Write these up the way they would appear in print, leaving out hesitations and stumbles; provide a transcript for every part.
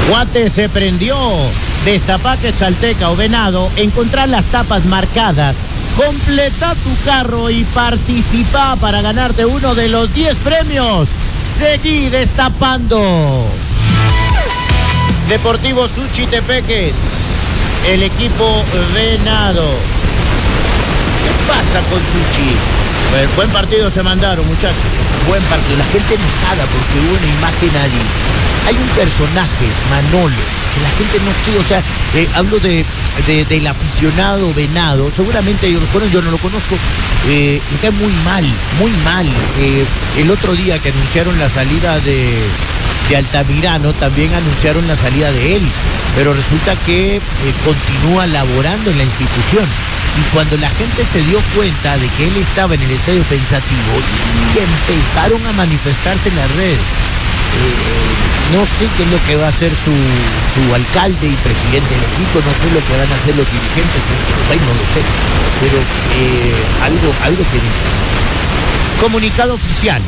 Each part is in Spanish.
Guate se prendió. Destapá Quetzalteca o Venado, encontrar las tapas marcadas, completa tu carro y participa para ganarte uno de los 10 premios. Seguí destapando. Deportivo Suchitepeques, el equipo Venado. ¿Qué pasa con Suchi? Pues, buen partido se mandaron, muchachos. Buen partido. La gente enojada porque hubo una imagen allí. Hay un personaje, Manolo, que la gente no sé, o sea, hablo del aficionado Venado, seguramente ellos lo conocen, yo no lo conozco, me cae muy mal, muy mal. El otro día que anunciaron la salida de Altamirano, también anunciaron la salida de él, pero resulta que continúa laborando en la institución. Y cuando la gente se dio cuenta de que él estaba en el estadio pensativo, y empezaron a manifestarse en las redes. No sé qué es lo que va a hacer su alcalde y presidente del equipo, no sé lo que van a hacer los dirigentes, si es que los hay, no lo sé, pero algo tiene que hacer. Comunicado oficial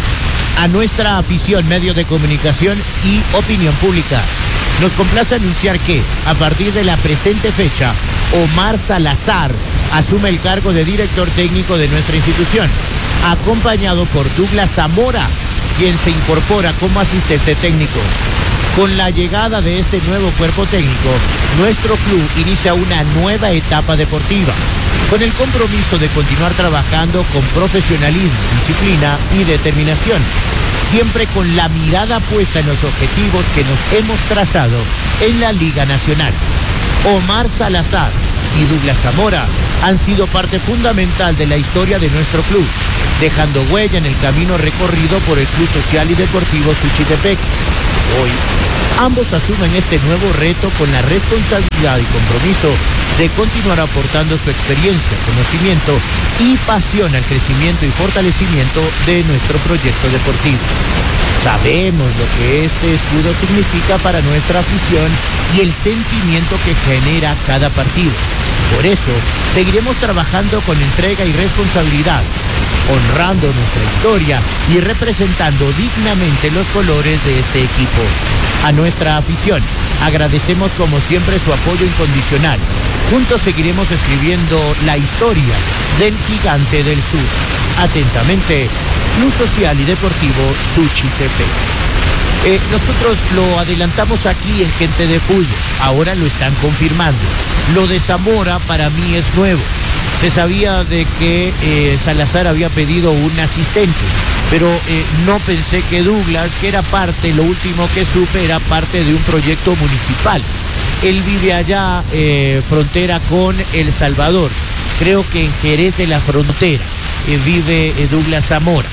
a nuestra afición, medios de comunicación y opinión pública. Nos complace anunciar que, a partir de la presente fecha, Omar Salazar asume el cargo de director técnico de nuestra institución, acompañado por Douglas Zamora, quien se incorpora como asistente técnico. Con la llegada de este nuevo cuerpo técnico, nuestro club inicia una nueva etapa deportiva, con el compromiso de continuar trabajando con profesionalismo, disciplina y determinación, siempre con la mirada puesta en los objetivos que nos hemos trazado en la Liga Nacional. Omar Salazar y Douglas Zamora han sido parte fundamental de la historia de nuestro club, dejando huella en el camino recorrido por el Club Social y Deportivo Suchitepeques. Hoy, ambos asumen este nuevo reto con la responsabilidad y compromiso de continuar aportando su experiencia, conocimiento y pasión al crecimiento y fortalecimiento de nuestro proyecto deportivo. Sabemos lo que este escudo significa para nuestra afición y el sentimiento que genera cada partido. Por eso, seguiremos trabajando con entrega y responsabilidad, honrando nuestra historia y representando dignamente los colores de este equipo. A nuestra afición, agradecemos como siempre su apoyo incondicional. Juntos seguiremos escribiendo la historia del gigante del sur. Atentamente, Club Social y Deportivo Suchitepeques. Nosotros lo adelantamos aquí en Gente de Fútbol, ahora lo están confirmando. Lo de Zamora para mí es nuevo. Se sabía de que Salazar había pedido un asistente, pero no pensé que Douglas, que era parte, lo último que supe, era parte de un proyecto municipal. Él vive allá, frontera con El Salvador, creo que en Jerez de la Frontera, vive Douglas Zamora.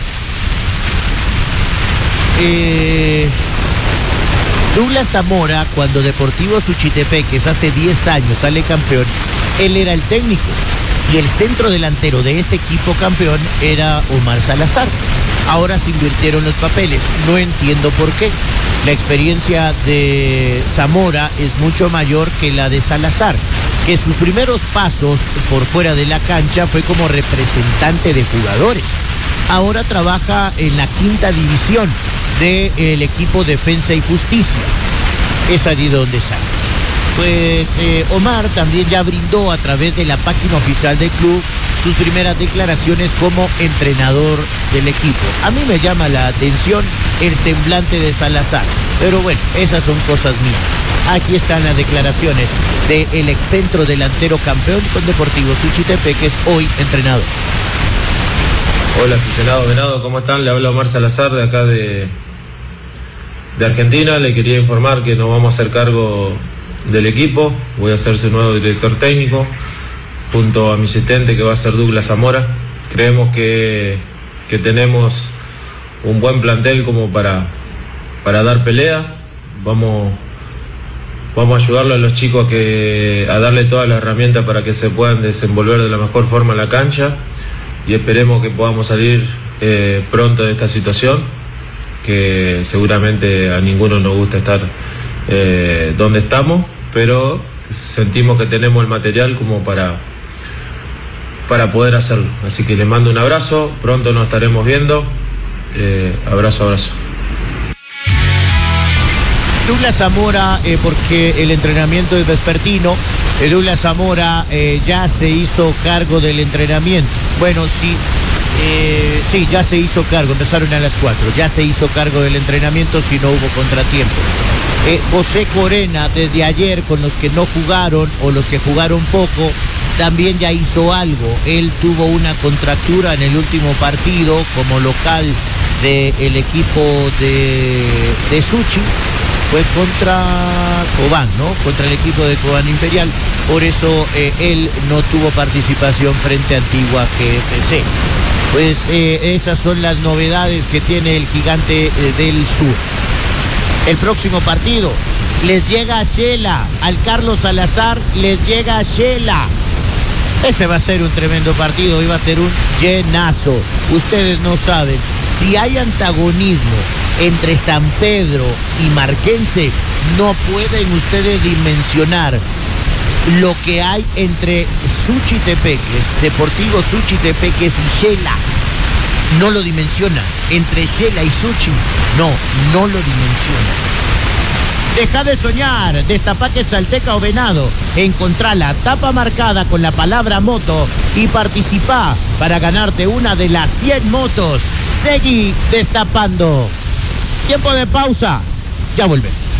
Douglas Zamora, cuando Deportivo Suchitepeques hace 10 años sale campeón, él era el técnico y el centro delantero de ese equipo campeón era Omar Salazar. Ahora se invirtieron los papeles, no entiendo por qué. La experiencia de Zamora es mucho mayor que la de Salazar, que sus primeros pasos por fuera de la cancha fue como representante de jugadores. Ahora trabaja en la 5ª división del equipo Defensa y Justicia. Es allí donde sale. Pues Omar también ya brindó a través de la página oficial del club sus primeras declaraciones como entrenador del equipo. A mí me llama la atención el semblante de Salazar, pero bueno, esas son cosas mías. Aquí están las declaraciones del excentro delantero campeón con Deportivo Suchitepeques, hoy entrenador. Hola aficionado Venado, ¿cómo están? Le habla Omar Salazar de acá de Argentina. Le quería informar que nos vamos a hacer cargo del equipo. Voy a ser su nuevo director técnico junto a mi asistente, que va a ser Douglas Zamora. Creemos que tenemos un buen plantel como para dar pelea. Vamos a ayudarle a los chicos a darle todas las herramientas para que se puedan desenvolver de la mejor forma en la cancha, y esperemos que podamos salir pronto de esta situación, que seguramente a ninguno nos gusta estar donde estamos, pero sentimos que tenemos el material como para poder hacerlo. Así que les mando un abrazo, pronto nos estaremos viendo. Abrazo. Douglas Zamora, porque el entrenamiento es vespertino, Douglas Zamora ya se hizo cargo del entrenamiento. Bueno, sí, ya se hizo cargo, empezaron a las 4, ya se hizo cargo del entrenamiento si no hubo contratiempo. José Corena, desde ayer, con los que no jugaron o los que jugaron poco, también ya hizo algo. Él tuvo una contractura en el último partido como local del equipo de Suchi. Fue contra Cobán, ¿no? Contra el equipo de Cobán Imperial. Por eso él no tuvo participación frente a Antigua GFC. Pues esas son las novedades que tiene el Gigante del Sur. El próximo partido les llega a Shela, al Carlos Salazar les llega a Shela. Ese va a ser un tremendo partido y va a ser un llenazo. Ustedes no saben, si hay antagonismo entre San Pedro y Marquense, no pueden ustedes dimensionar lo que hay entre Suchitepeques, Deportivo Suchitepeques y Shela. No lo dimensionan. Entre Shela y Suchi, no lo dimensionan. Deja de soñar, destapa Quetzalteca o Venado, encontrá la tapa marcada con la palabra moto y participa para ganarte una de las 100 motos. Seguí destapando. Tiempo de pausa, ya volvemos.